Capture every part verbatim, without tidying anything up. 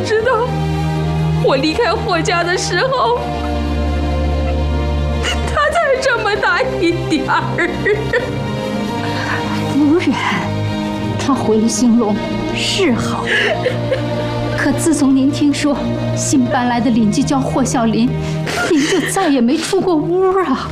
知道我离开霍家的时候，他才这么大一点儿。 夫人，他回了兴隆是好，可自从您听说新搬来的邻居叫霍孝林，您就再也没出过屋啊。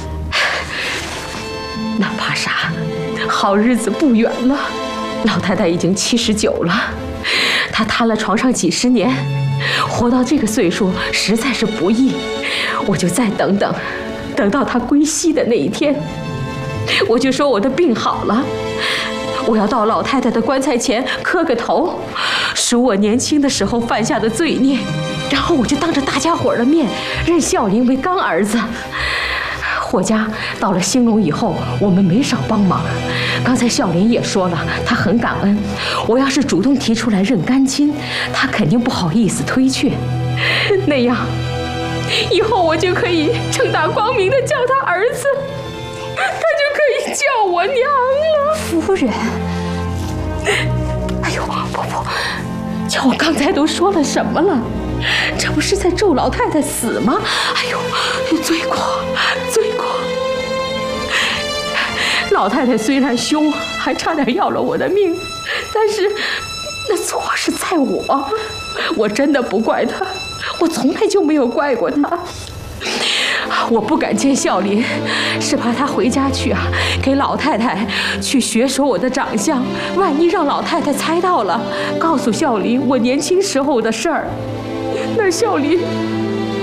那怕啥？好日子不远了。老太太已经七十九了，她瘫了床上几十年，活到这个岁数实在是不易。我就再等等，等到她归西的那一天，我就说我的病好了。我要到老太太的棺材前磕个头，数我年轻的时候犯下的罪孽，然后我就当着大家伙的面认孝林为干儿子。霍家到了兴隆以后，我们没少帮忙。刚才孝林也说了，他很感恩。我要是主动提出来认干亲，他肯定不好意思推却。那样，以后我就可以正大光明的叫他儿子，他就可以叫我娘了。 夫人， 哎呦，婆婆，瞧我刚才都说了什么了？这不是在咒老太太死吗？哎呦，罪过，罪过！老太太虽然凶，还差点要了我的命，但是那错是在我，我真的不怪她，我从来就没有怪过她。我不敢见孝林，是怕他回家去啊，给老太太去学说我的长相，万一让老太太猜到了，告诉孝林我年轻时候的事儿，那孝林